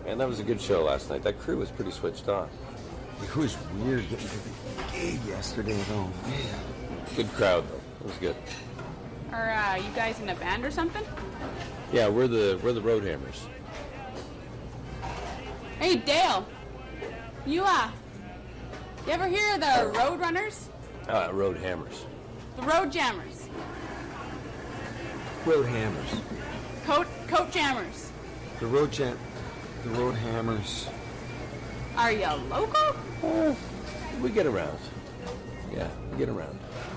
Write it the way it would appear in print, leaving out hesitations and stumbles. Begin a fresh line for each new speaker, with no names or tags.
Man, that was a good show last night. That crew was pretty switched on.
It was weird getting to the gig yesterday, though. Man.
Good crowd, though. It was good.
Are you guys in a band or something?
Yeah, we're the Road Hammers.
Hey, Dale. You ever hear of the Road Runners?
Road Hammers.
The Road Jammers.
Road Hammers.
Coat Jammers.
The Road Hammers.
Are you local?
We get around. Yeah, we get around.